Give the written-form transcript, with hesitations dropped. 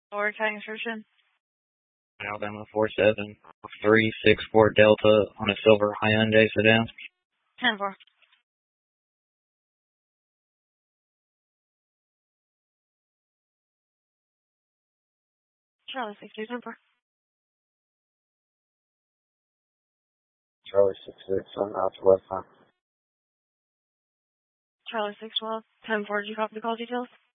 Or tagging description. Alabama 47364 Delta on a silver Hyundai sedan. 10-4. Charlie 62, 10-4. Charlie 66 on Southwest. Charlie 612, 10-4. Did you copy the call details?